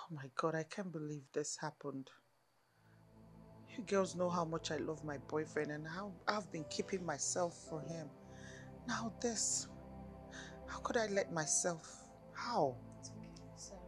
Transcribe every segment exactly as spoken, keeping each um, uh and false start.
Oh my God, I can't believe this happened. You girls know how much I love my boyfriend and how I've been keeping myself for him. Now this. How could I let myself? How? It's okay. Sorry.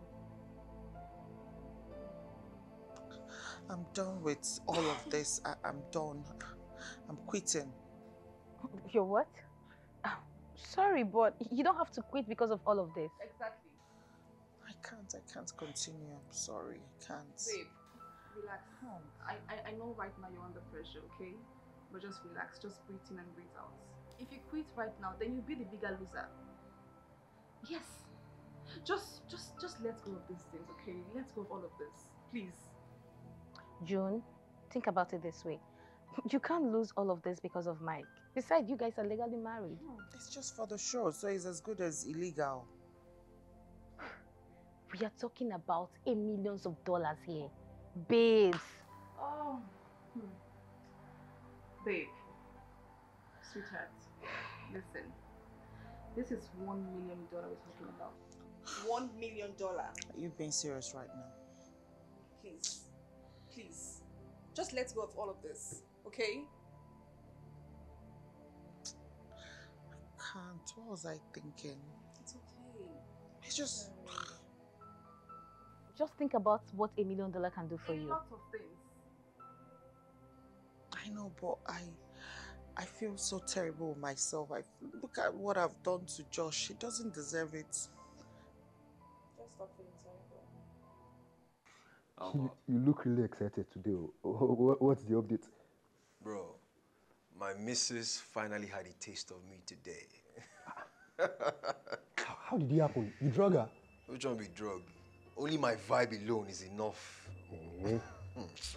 I'm done with all of this. I I'm done. I'm quitting. You're what? Oh, sorry, but you don't have to quit because of all of this. Exactly. I can't. I can't continue. I'm sorry. I can't. Babe, relax. I, I, I know right now you're under pressure, okay? But just relax. Just breathe in and breathe out. If you quit right now, then you'll be the bigger loser. Yes. Just, just, just let go of these things, okay? Let go of all of this. Please. June, think about it this way. You can't lose all of this because of Mike. Besides, you guys are legally married. It's just for the show, so it's as good as illegal. We are talking about a millions of dollars here. Babes. Oh. Hmm. Babe. Sweetheart. Listen. This is one million dollars we're talking about. One million dollars. Are you being serious right now? Please. Please. Just let go of all of this, okay? I can't. What was I thinking? It's okay. It's just... Just think about what a million dollar can do for you. Lots of things. I know, but I... I feel so terrible with myself. I look at what I've done to Josh. He doesn't deserve it. Just stop feeling terrible. You, you look really excited today. What's the update? Bro, my missus finally had a taste of me today. How did it happen? You drug her? Which one be drug? Only my vibe alone is enough. Mm-hmm.